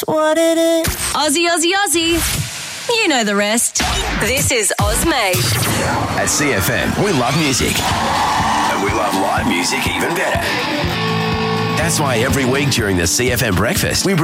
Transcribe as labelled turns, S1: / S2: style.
S1: what it is.
S2: Aussie, Aussie, Aussie. You know the rest. This is Ozmate.
S3: At CFM, we love music. And we love live music even better. That's why every week during the CFM breakfast, we